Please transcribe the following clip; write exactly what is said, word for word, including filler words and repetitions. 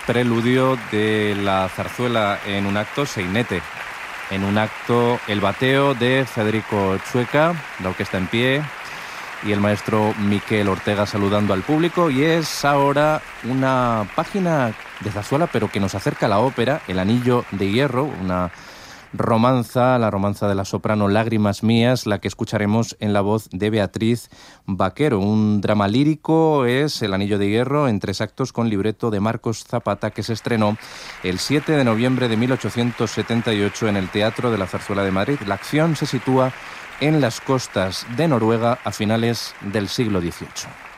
preludio de la zarzuela en un acto Seinete. En un acto el bateo de Federico Chueca, la orquesta en pie y el maestro Miquel Ortega saludando al público. Y es ahora una página de zarzuela, pero que nos acerca a la ópera, El Anillo de Hierro, una romanza, la romanza de la soprano Lágrimas Mías, la que escucharemos en la voz de Beatriz Vaquero. Un drama lírico es El Anillo de Hierro, en tres actos con libreto de Marcos Zapata, que se estrenó el siete de noviembre de mil ochocientos setenta y ocho en el Teatro de la Zarzuela de Madrid. La acción se sitúa en las costas de Noruega a finales del siglo dieciocho.